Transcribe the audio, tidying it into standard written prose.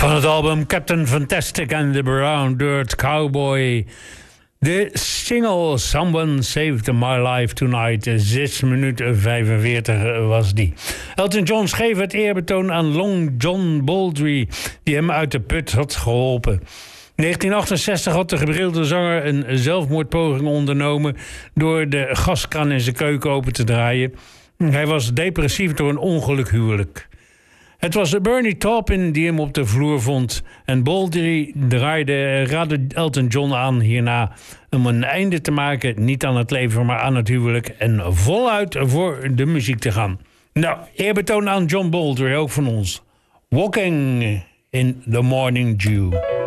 Van het album Captain Fantastic and the Brown Dirt Cowboy. De single Someone Saved My Life Tonight. 6 minuten 45 was die. Elton John schreef het eerbetoon aan Long John Baldry, die hem uit de put had geholpen. In 1968 had de gebrilde zanger een zelfmoordpoging ondernomen door de gaskraan in zijn keuken open te draaien. Hij was depressief door een ongelukhuwelijk. Het was Bernie Taupin die hem op de vloer vond. En Baldry raadde Elton John aan hierna om een einde te maken, niet aan het leven, maar aan het huwelijk, en voluit voor de muziek te gaan. Nou, eerbetoon aan John Baldry, ook van ons. Walking in the Morning Dew.